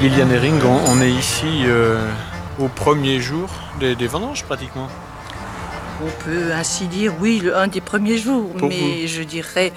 Liliane Hering, on est ici au premier jour des vendanges pratiquement. On peut ainsi dire, oui, un des premiers jours, Pour mais je dirais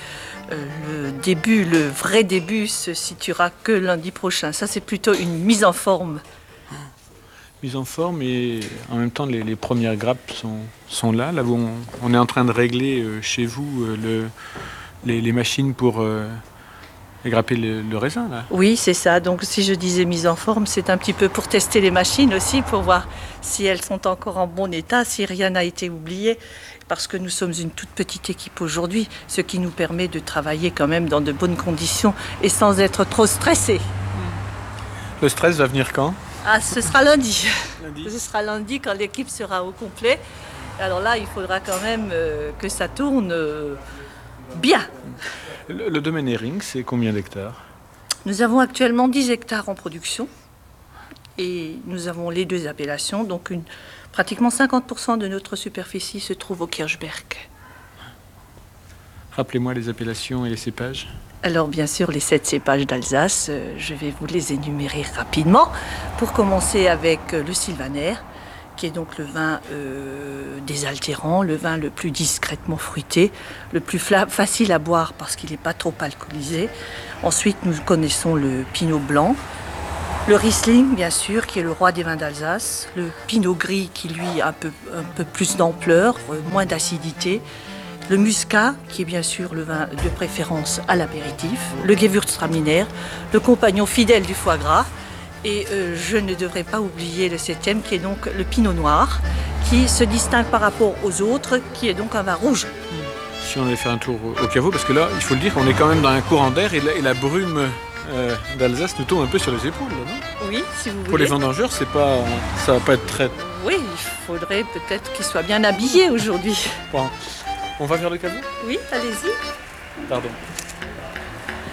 le vrai début se situera que lundi prochain. Ça, c'est plutôt une mise en forme. Mise en forme et en même temps les premières grappes sont là. Là où on est en train de régler chez vous les machines pour grapper le raisin là. Oui, c'est ça. Donc si je disais mise en forme, c'est un petit peu pour tester les machines aussi, pour voir si elles sont encore en bon état, si rien n'a été oublié. Parce que nous sommes une toute petite équipe aujourd'hui, ce qui nous permet de travailler quand même dans de bonnes conditions et sans être trop stressés. Le stress va venir quand? Ah, ce sera lundi. Lundi. Ce sera lundi quand l'équipe sera au complet. Alors là, il faudra quand même que ça tourne bien. Le domaine Hering, c'est combien d'hectares? Nous avons actuellement 10 hectares en production et nous avons les deux appellations. Donc pratiquement 50% de notre superficie se trouve au Kirchberg. Rappelez-moi les appellations et les cépages. Alors bien sûr, les 7 cépages d'Alsace, je vais vous les énumérer rapidement. Pour commencer avec le Sylvaner, qui est donc le vin désaltérant, le vin le plus discrètement fruité, le plus facile à boire parce qu'il n'est pas trop alcoolisé. Ensuite, nous connaissons le Pinot blanc, le Riesling, bien sûr, qui est le roi des vins d'Alsace, le Pinot gris, qui lui a un peu plus d'ampleur, moins d'acidité, le Muscat, qui est bien sûr le vin de préférence à l'apéritif, le Gewürztraminer, le compagnon fidèle du foie gras, et je ne devrais pas oublier le 7e, qui est donc le Pinot Noir, qui se distingue par rapport aux autres, qui est donc un vin rouge. Si on allait faire un tour au caveau, parce que là, il faut le dire qu'on est quand même dans un courant d'air et la brume d'Alsace nous tombe un peu sur les épaules, là, non? Oui, si vous voulez. Pour les vendangeurs, ça va pas être très... Oui, il faudrait peut-être qu'ils soient bien habillés aujourd'hui. Bon. On va vers le caveau? Oui, allez-y. Pardon.